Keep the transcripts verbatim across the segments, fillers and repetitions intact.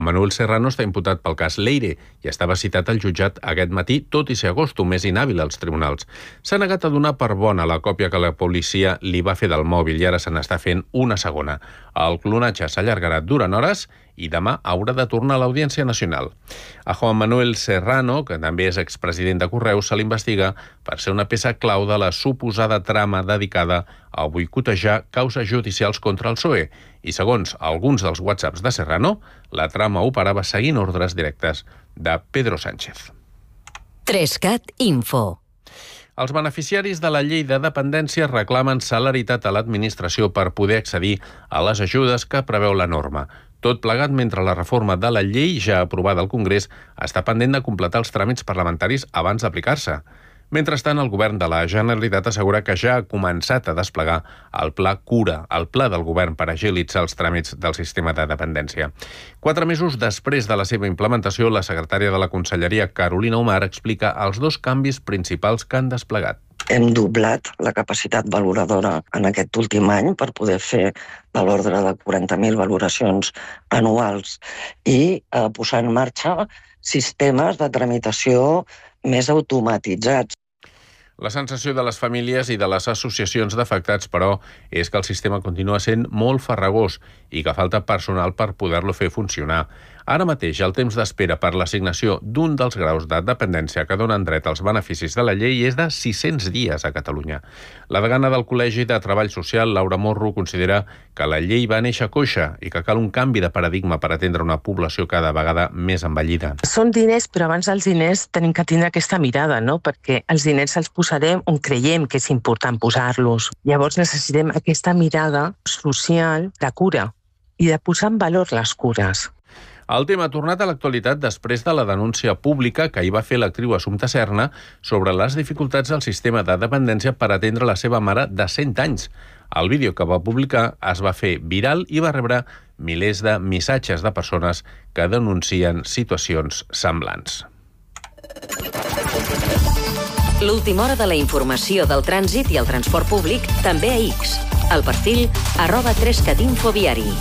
Manuel Serrano està imputat pel cas Leire i estava citat al jutjat aquest matí, tot i ser agost, un mes inhàbil als tribunals. S'ha negat a donar per bona la còpia que la policia li va fer del mòbil i ara se n'està fent una segona. El clonatge s'allargarà durant hores i demà haurà de tornar a l'Audiència Nacional. A Juan Manuel Serrano, que també és expresident de Correus, se l'investiga per ser una peça clau de la suposada trama dedicada a boicotejar causes judicials contra el P S O E. I segons alguns dels whatsapps de Serrano, la trama operava seguint ordres directes de Pedro Sánchez. Trescat Info. Els beneficiaris de la llei de dependència reclamen celeritat a l'administració per poder accedir a les ajudes que preveu la norma. Tot plegat mentre la reforma de la llei ja aprovada al Congrés està pendent de completar els tràmits parlamentaris abans d'aplicar-se. Mentrestant, el govern de la Generalitat assegura que ja ha començat a desplegar el Pla Cura, el pla del govern per agilitzar els tràmits del sistema de dependència. Quatre mesos després de la seva implementació, la secretària de la Conselleria, Carolina Omar, explica els dos canvis principals que han desplegat. Hem doblat la capacitat valoradora en aquest últim any per poder fer de l'ordre de quaranta mil valoracions anuals i eh, posar en marxa sistemes de tramitació més automatitzats. La sensació de les famílies i de les associacions d'afectats, però, és que el sistema continua sent molt farragós i que falta personal per poder-lo fer funcionar. Ara mateix, el temps d'espera per l'assignació d'un dels graus de dependència que donen dret als beneficis de la llei és de sis-cents dies a Catalunya. La degana del Col·legi de Treball Social, Laura Morro, considera que la llei va néixer coixa i que cal un canvi de paradigma per atendre una població cada vegada més envellida. Són diners, però abans dels diners tenim que tindre aquesta mirada, no? Perquè els diners els posarem on creiem que és important posar-los. Llavors necessitem aquesta mirada social de cura i de posar en valor les cures. El tema ha tornat a l'actualitat després de la denúncia pública que hi va fer l'actriu Assumpta Serna sobre les dificultats del sistema de dependència per atendre la seva mare de cent anys. El vídeo que va publicar es va fer viral i va rebre milers de missatges de persones que denuncien situacions semblants. L'última hora de la informació del trànsit i el transport públic també a X. El perfil arroba trescatinfo viari.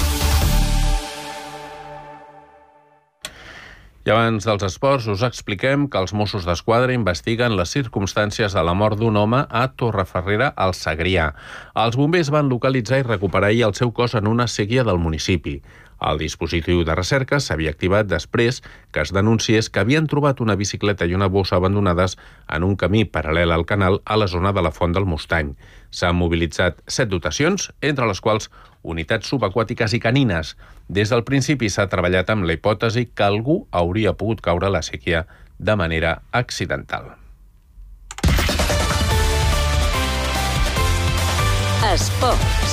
I abans dels esports us expliquem que els Mossos d'Esquadra investiguen les circumstàncies de la mort d'un home a Torrefarrera, al Segrià. Els bombers van localitzar i recuperar ahir el seu cos en una séquia del municipi. El dispositiu de recerca s'havia activat després que es denunciés que havien trobat una bicicleta i una bossa abandonades en un camí paral·lel al canal a la zona de la Font del Mustany. S'han mobilitzat set dotacions, entre les quals unitats subaquàtiques i canines. Des del principi s'ha treballat amb la hipòtesi que algú hauria pogut caure a la séquia de manera accidental. Esports.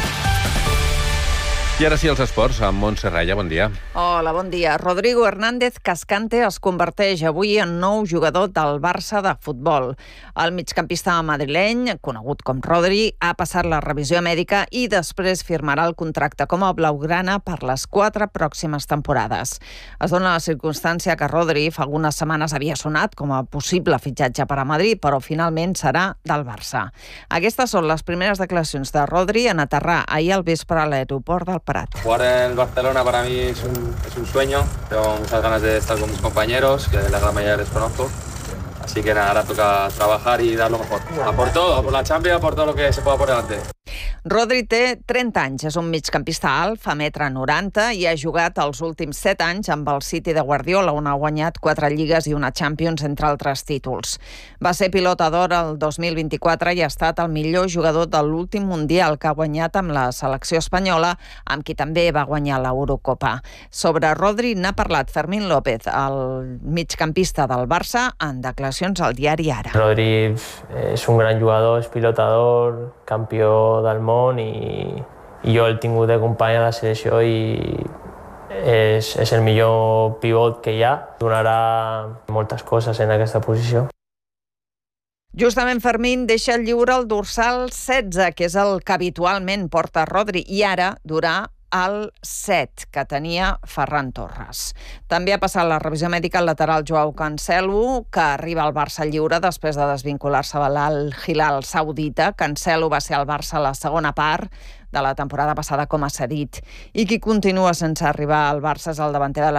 I ara sí, els esports, amb Montse Raya, bon dia. Hola, bon dia. Rodrigo Hernández Cascante es converteix avui en nou jugador del Barça de futbol. El migcampista madrileny, conegut com Rodri, ha passat la revisió mèdica i després firmarà el contracte com a blaugrana per les quatre pròximes temporades. Es dona la circumstància que Rodri fa algunes setmanes havia sonat com a possible fitxatge per a Madrid, però finalment serà del Barça. Aquestes són les primeres declaracions de Rodri en aterrar ahir al vespre a l'aeroport del Prat. Jugar en el Barcelona para mí es un, es un sueño. Tengo muchas ganas de estar con mis compañeros, que la gran mayoría les conozco. Así que nada, ahora toca trabajar y dar lo mejor. A por todo, por la Champions, por todo lo que se pueda por delante. Rodri té trenta anys, és un migcampista alt, fa metre noranta i ha jugat els últims set anys amb el City de Guardiola, on ha guanyat quatre lligues i una Champions, entre altres títols. Va ser pilota d'or el dos mil vint-i-quatre i ha estat el millor jugador de l'últim Mundial que ha guanyat amb la selecció espanyola, amb qui també va guanyar l'Eurocopa. Sobre Rodri n'ha parlat Fermín López, el migcampista del Barça, en declaracions al diari Ara. Rodri és un gran jugador, és pilota d'or, campió del món i, i jo el tingut de company a la selecció i és, és el millor pivot que hi ha. Donarà moltes coses en aquesta posició. Justament Fermín deixa lliure el dorsal setze, que és el que habitualment porta Rodri, i ara durà el set, que tenia Ferran Torres. També ha passat la revisió mèdica al lateral Joao Cancelo, que arriba al Barça lliure després de desvincular-se de l'Al Hilal saudita. Cancelo va ser al Barça a la segona part de la temporada passada com a cedit. I qui continua sense arribar al Barça és el davanter de